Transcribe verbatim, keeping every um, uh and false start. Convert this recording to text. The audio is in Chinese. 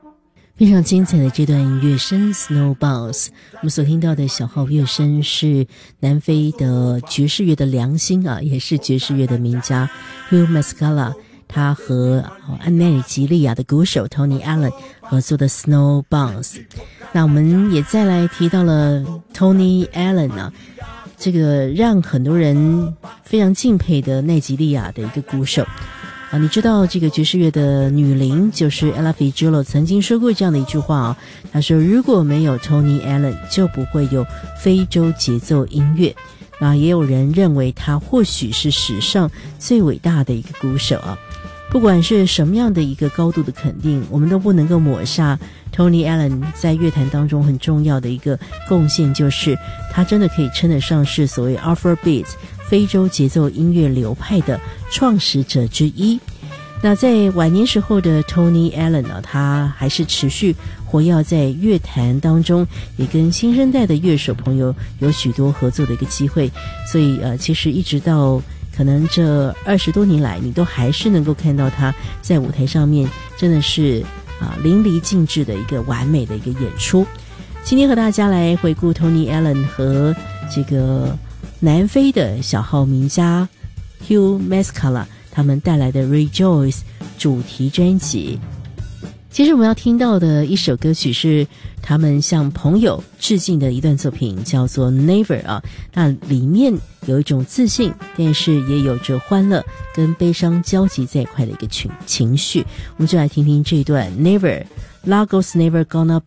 非常精彩的这段乐声 Snowballs， 我们所听到的小号乐声是南非的爵士乐的良心啊，也是爵士乐的名家 Hugh Masekela， 他和安奈吉利亚的鼓手 Tony Allen 合作的 Snowballs。 那我们也再来提到了 Tony Allen 啊，这个让很多人非常敬佩的奈吉利亚的一个鼓手啊，你知道这个爵士乐的女伶就是 Ella Fitzgerald 曾经说过这样的一句话啊，她说如果没有 Tony Allen 就不会有非洲节奏音乐。那也有人认为他或许是史上最伟大的一个鼓手啊。不管是什么样的一个高度的肯定，我们都不能够抹杀 Tony Allen 在乐坛当中很重要的一个贡献，就是他真的可以称得上是所谓 Afrobeat 非洲节奏音乐流派的创始者之一。那在晚年时候的 Tony Allen 呢，他还是持续活跃在乐坛当中，也跟新生代的乐手朋友有许多合作的一个机会。所以呃，其实一直到可能这二十多年来，你都还是能够看到他在舞台上面真的是啊淋漓尽致的一个完美的一个演出。今天和大家来回顾 Tony Allen 和这个南非的小号名家 Hugh Masekela 他们带来的 Rejoice 主题专辑。其实我们要听到的一首歌曲是他们向朋友致敬的一段作品，叫做 Never 啊。那里面有一种自信，但是也有着欢乐跟悲伤交集在一块的一个情情绪。我们就来听听这一段 Never Lagos Never Gonna